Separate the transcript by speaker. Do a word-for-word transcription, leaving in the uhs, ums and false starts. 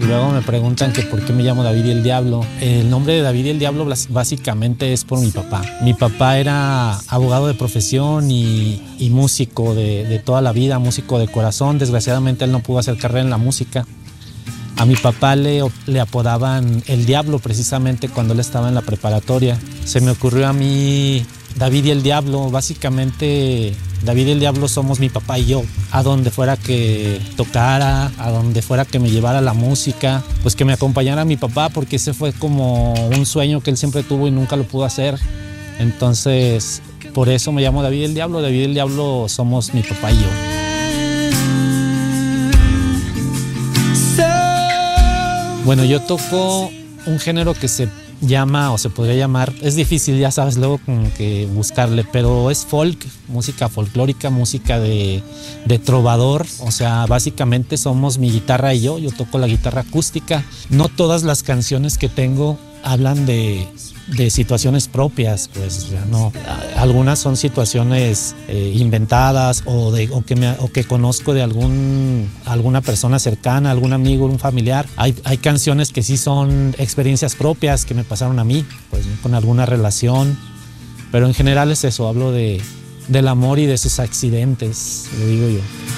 Speaker 1: luego me preguntan que por qué me llamo David y el Diablo. El nombre de David y el Diablo básicamente es por mi papá. Mi papá era abogado de profesión y, y músico de, de toda la vida, músico de corazón. Desgraciadamente él no pudo hacer carrera en la música. A mi papá le, le apodaban el Diablo precisamente cuando él estaba en la preparatoria. Se me ocurrió a mí David y el Diablo. Básicamente David y el Diablo somos mi papá y yo. A donde fuera que tocara, a donde fuera que me llevara la música, pues que me acompañara mi papá, porque ese fue como un sueño que él siempre tuvo y nunca lo pudo hacer. Entonces, por eso me llamo David y el Diablo. David y el Diablo somos mi papá y yo. Bueno, yo toco un género que se llama, o se podría llamar, es difícil, ya sabes, luego como que buscarle, pero es folk, música folclórica, música de, de trovador. O sea, básicamente somos mi guitarra y yo, yo toco la guitarra acústica. No todas las canciones que tengo hablan de, de situaciones propias, pues ya no. Algunas son situaciones eh, inventadas o, de, o, que me, o que conozco de algún, alguna persona cercana, algún amigo, un familiar. Hay, hay canciones que sí son experiencias propias que me pasaron a mí, pues con alguna relación, pero en general es eso, hablo de, del amor y de sus accidentes, le digo yo.